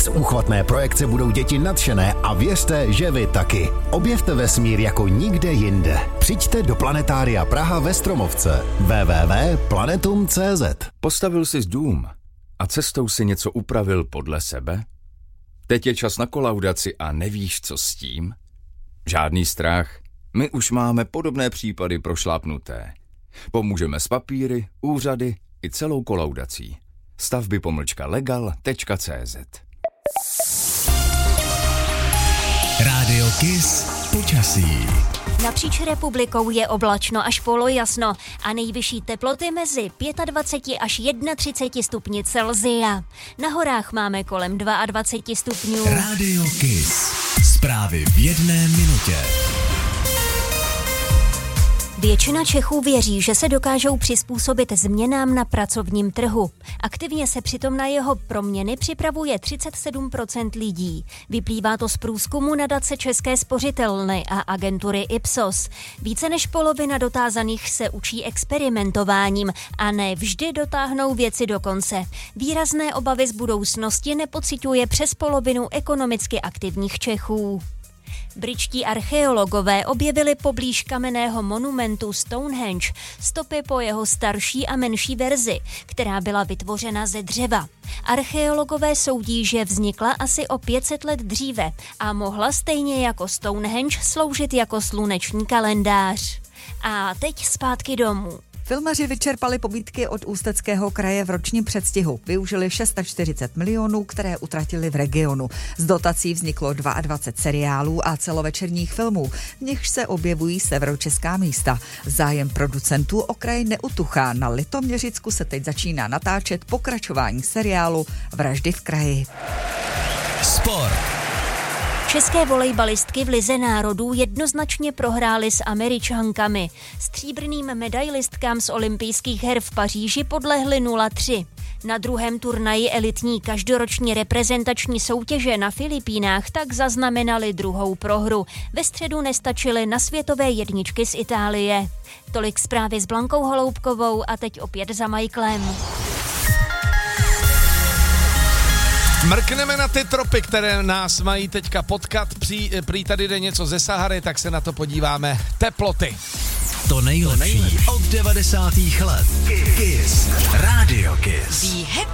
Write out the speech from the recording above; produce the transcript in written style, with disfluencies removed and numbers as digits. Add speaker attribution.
Speaker 1: Z úchvatné projekce budou děti nadšené a věřte, že vy taky. Objevte vesmír jako nikde jinde. Přijďte do Planetária Praha ve Stromovce. www.planetum.cz.
Speaker 2: Postavil jsi dům a cestou si něco upravil podle sebe? Teď je čas na kolaudaci a nevíš, co s tím? Žádný strach. My už máme podobné případy prošlápnuté. Pomůžeme s papíry, úřady i celou kolaudací. Stavby-legal.cz.
Speaker 3: Rádio Kiss počasí.
Speaker 4: Napříč republikou je oblačno až polojasno a nejvyšší teploty mezi 25 až 31 stupni Celsia. Na horách máme kolem 22 stupňů.
Speaker 3: Rádio Kiss. Zprávy v 1 minutě.
Speaker 4: Většina Čechů věří, že se dokážou přizpůsobit změnám na pracovním trhu. Aktivně se přitom na jeho proměny připravuje 37% lidí. Vyplývá to z průzkumu nadace České spořitelny a agentury Ipsos. Více než polovina dotázaných se učí experimentováním a ne vždy dotáhnou věci do konce. Výrazné obavy z budoucnosti nepociťuje přes polovinu ekonomicky aktivních Čechů. Britští archeologové objevili poblíž kamenného monumentu Stonehenge stopy po jeho starší a menší verzi, která byla vytvořena ze dřeva. Archeologové soudí, že vznikla asi o 500 let dříve a mohla stejně jako Stonehenge sloužit jako sluneční kalendář. A teď zpátky domů.
Speaker 5: Filmaři vyčerpali pobídky od Ústeckého kraje v ročním předstihu. Využili 640 milionů, které utratili v regionu. Z dotací vzniklo 22 seriálů a celovečerních filmů, v nichž se objevují severočeská místa. Zájem producentů o kraj neutuchá. Na Litoměřicku se teď začíná natáčet pokračování seriálu Vraždy v kraji.
Speaker 3: Sport.
Speaker 4: České volejbalistky v Lize národů jednoznačně prohrály s Američankami. Stříbrným medailistkám z olympijských her v Paříži podlehly 0-3. Na druhém turnaji elitní každoroční reprezentační soutěže na Filipínách tak zaznamenali druhou prohru. Ve středu nestačily na světové jedničky z Itálie. Tolik zprávy s Blankou Holoubkovou a teď opět za Michaelem.
Speaker 6: Mrkneme na ty tropy, které nás mají teďka potkat. Prý tady jde něco ze Sahary, tak se na to podíváme. Teploty.
Speaker 3: To nejlepší od 90. let. Kiss. Rádio Kiss.